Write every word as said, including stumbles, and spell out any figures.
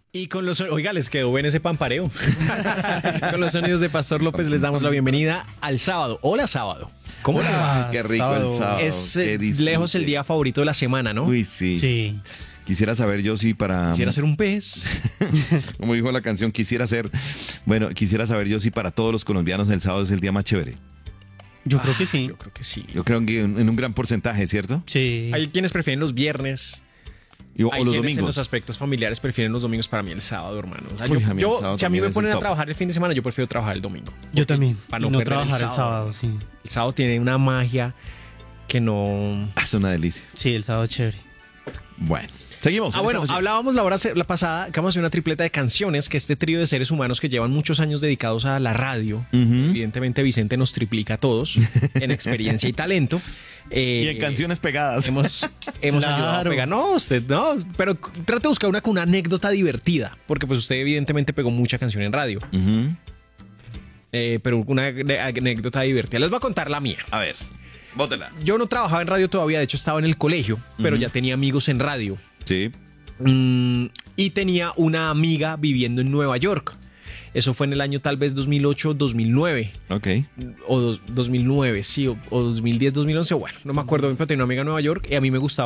Y con los... Oiga, les quedó bien ese pampareo. Con los sonidos de Pastor López les damos la bienvenida al sábado. Hola, sábado. ¿Cómo le va? Qué rico sábado. el sábado. Es qué eh, disfrute. lejos el día favorito de la semana, ¿no? Uy, sí. Sí. Quisiera saber yo si para... Quisiera ser un pez. Como dijo la canción, quisiera ser... Bueno, quisiera saber yo si para todos los colombianos el sábado es el día más chévere. Yo creo que sí. Yo creo que sí. Yo creo que en en un gran porcentaje, ¿cierto? Sí. Hay quienes prefieren los viernes. Y- o Hay los quienes en domingos. los aspectos familiares prefieren los domingos. Para mí el sábado, hermano. O sea, Uy, yo, a mí el yo- sábado si a mí también me es ponen el a top. trabajar el fin de semana, yo prefiero trabajar el domingo. Yo Porque- también. Para y no, no perder trabajar el sábado. sí. El sábado tiene una magia que no... Ah, es una delicia. Sí, el sábado es chévere. Bueno, seguimos. Ah, en bueno, esta noche. hablábamos la hora se- la pasada que vamos a hacer una tripleta de canciones, que este trío de seres humanos que llevan muchos años dedicados a la radio, Ujú. evidentemente Vicente nos triplica a todos en experiencia y talento. Eh, Y en canciones pegadas. Hemos, hemos Claro. ayudado a pegar. No, usted no, pero c- trate de buscar una con una anécdota divertida, porque pues usted evidentemente pegó mucha canción en radio, Ujú. eh, pero una ane- anécdota divertida. Les voy a contar la mía. A ver, bótela. Yo no trabajaba en radio todavía, de hecho estaba en el colegio, pero ya tenía amigos en radio. Sí. Mm, y tenía una amiga viviendo en Nueva York. Eso fue en el año tal vez dos mil ocho, dos mil nueve. Ok. O dos- dos mil nueve, sí, o, o dos mil diez, dos mil once. Bueno, no me acuerdo bien, pero tenía una amiga en Nueva York y a mí me gustaba